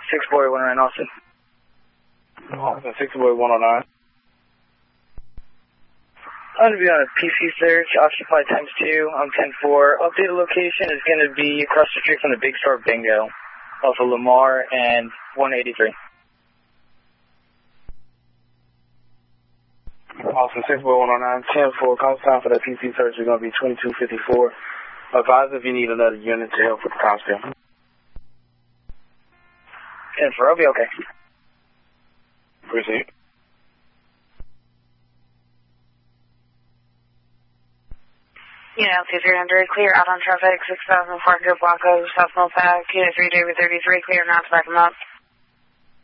6 boy 109 Austin. Austin 6 boy 109. I'm going to be on a PC search, Occupy times 2, I'm 10-4. Updated location is going to be across the street from the Big Star Bingo, off of Lamar and 183. Austin 6 boy 109, 10-4. Call time for that PC search is going to be 2254. Advise if you need another unit to help with the timestamp. 10-4, I'll be okay. Appreciate it. Unit LT300, clear out on traffic, 6000 Fargo Blanco, South Millpack. Unit 3 JB33, clear now to back them up.